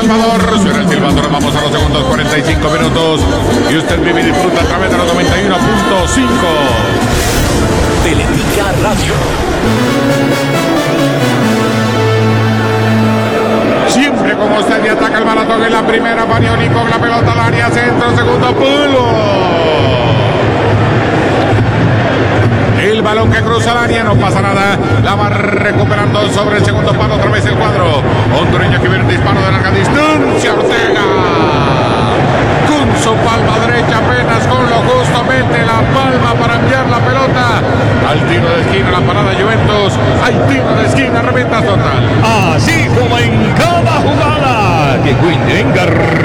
Salvador. Suena el silbato, vamos a los segundos 45 minutos. Y usted vive y disfruta a través de los 91.5. Teletica Radio. Siempre como usted y ataca el maratón en la primera. Panioni con la pelota al área, centro, segundo pulo. El balón que cruza el área, no pasa nada. La va recuperando sobre el segundo palo. Otra vez el cuadro hondureño que viene el disparo de larga distancia. Ortega con su palma derecha, apenas con lo justamente la palma para enviar la pelota al tiro de esquina. La parada Juventus. Hay tiro de esquina, reventa total. Así como en cada jugada que Quindengar